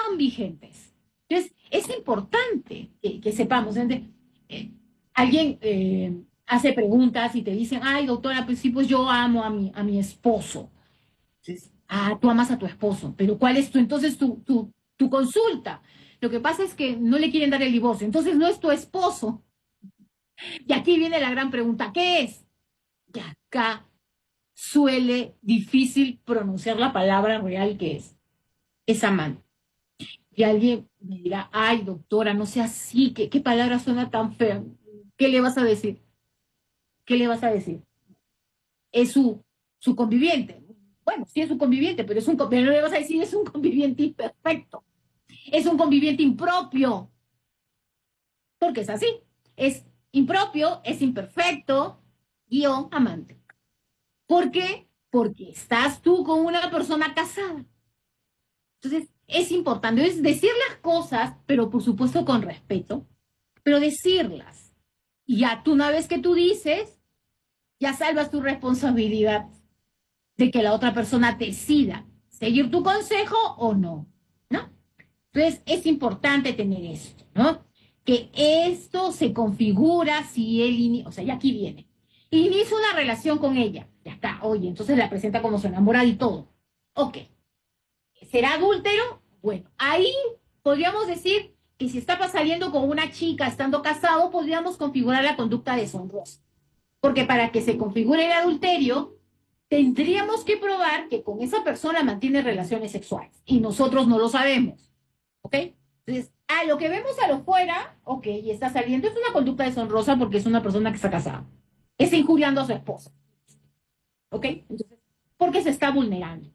continúan vigentes. Entonces, es importante que sepamos. Alguien hace preguntas y te dicen, ay, doctora, pues sí, pues yo amo a mi esposo. Entonces, tú amas a tu esposo, pero ¿cuál es entonces tu consulta? Lo que pasa es que no le quieren dar el divorcio, entonces no es tu esposo. Y aquí viene la gran pregunta, ¿qué es? Y acá suele difícil pronunciar la palabra real que es amante. Y alguien me dirá, ay, doctora, no sea así, ¿qué palabra suena tan fea? ¿Qué le vas a decir? ¿Qué le vas a decir? Es su conviviente. Bueno, sí es su conviviente, pero no le vas a decir es un conviviente imperfecto. Es un conviviente impropio, porque es así. Es impropio, es imperfecto, guión amante. ¿Por qué? Porque estás tú con una persona casada. Entonces, es importante es decir las cosas, pero por supuesto con respeto, pero decirlas. Y ya tú, una vez que tú dices, ya salvas tu responsabilidad de que la otra persona decida seguir tu consejo o no, ¿no? Entonces, es importante tener esto, ¿no? Que esto se configura si él, o sea, ya aquí viene. Inicia una relación con ella, ya está, oye, entonces la presenta como su enamorada y todo. Ok, ¿será adúltero? Bueno, ahí podríamos decir que si está saliendo con una chica estando casado, podríamos configurar la conducta deshonrosa. Porque para que se configure el adulterio, tendríamos que probar que con esa persona mantiene relaciones sexuales y nosotros no lo sabemos. ¿Ok? Entonces, a lo que vemos a lo fuera, ok, y está saliendo, es una conducta deshonrosa porque es una persona que está casada. Está injuriando a su esposa. ¿Ok? Entonces, porque se está vulnerando.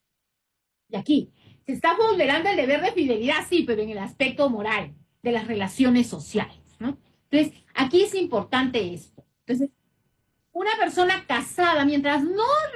Y aquí, se está vulnerando el deber de fidelidad, sí, pero en el aspecto moral de las relaciones sociales, ¿no? Entonces, aquí es importante esto. Entonces, una persona casada, mientras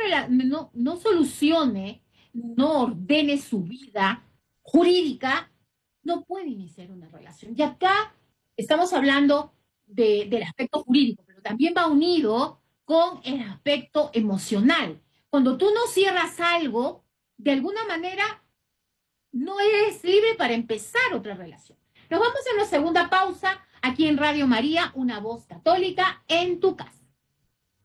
no solucione, no ordene su vida jurídica, no puede iniciar una relación. Y acá estamos hablando del aspecto jurídico, pero también va unido con el aspecto emocional. Cuando tú no cierras algo, de alguna manera no eres libre para empezar otra relación. Nos vamos a la segunda pausa aquí en Radio María, una voz católica en tu casa.